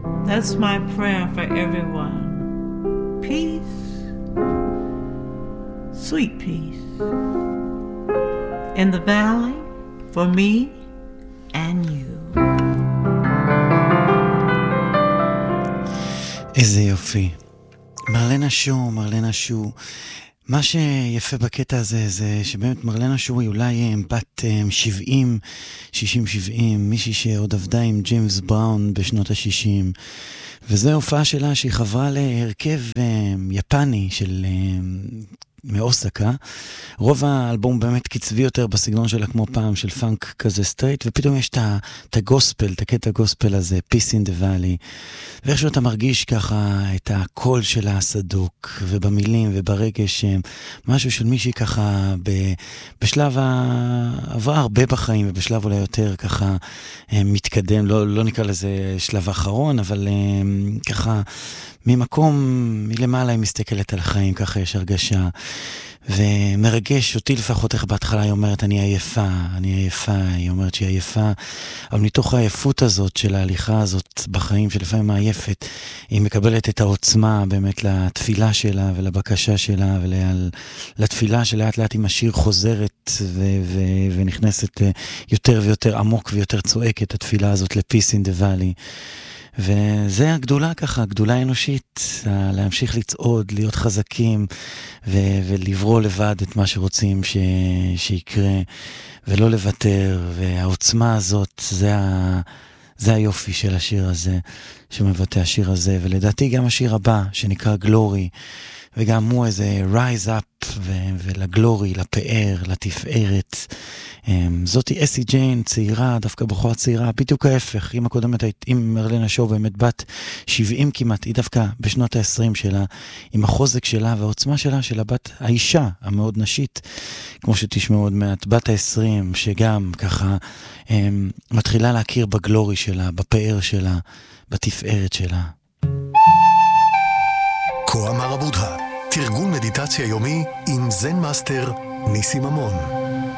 That's my prayer for everyone. Peace, sweet peace, in the valley for me and you. איזה יופי. מרלנה שו. מה שיפה בקטע הזה זה שבאמת מרלנה שו היא אולי בת 60-70, מישהי שעוד עבדה עם ג'יימס בראון בשנות ה-60, וזו הופעה שלה שהיא חברה להרכב יפני של מאוסקה. רוב האלבום באמת קצבי יותר בסגנון שלה כמו פעם של פאנק כזה סטרייט, ופתאום יש את הגוספל, את הקטע הגוספל הזה, Peace in the Valley, ואיכשהו אתה מרגיש ככה את הקול של הסדוק, ובמילים וברגש, משהו של מישהי ככה בשלב עברה הרבה בחיים, ובשלב אולי יותר ככה מתקדם, לא נקרא לזה שלב האחרון, אבל ככה ממקום מלמעלה היא מסתכלת על החיים, ככה יש הרגשה, ומרגש אותי לפחות איך בהתחלה היא אומרת אני עייפה, היא אומרת שהיא עייפה, אבל מתוך העייפות הזאת של ההליכה הזאת בחיים שלפעמים העייפת, היא מקבלת את העוצמה באמת לתפילה שלה ולבקשה שלה ולתפילה שלאט לאט עם השיר חוזרת ונכנסת יותר ויותר עמוק ויותר צועקת התפילה הזאת ל-Peace in the Valley. וזה הגדולה ככה, גדולה אנושית, להמשיך לצעוד, להיות חזקים ולברוא לבד את מה שרוצים שיקרה ולא לוותר, והעוצמה הזאת זה היופי של השיר הזה, שמבטא השיר הזה, ולדעתי גם השיר הבא שנקרא גלורי, וגם הוא איזה rise up ולגלורי, לפאר, לתפארת. זאתי אסי ג'יין, צעירה, דווקא בחורה צעירה, בדיוק ההפך. אם הקודמת, אם מרלנה שו באמת בת 70 כמעט, היא דווקא בשנות ה-20 שלה, עם החוזק שלה והעוצמה שלה, של הבת, האישה המאוד נשית, כמו שתשמעו עוד מעט, בת ה-20, שגם ככה מתחילה להכיר בגלורי שלה, בפאר שלה, בתפארת שלה. כה אמר הבודהה, תרגול מדיטציה יומי עם זן מאסטר ניסים ממון.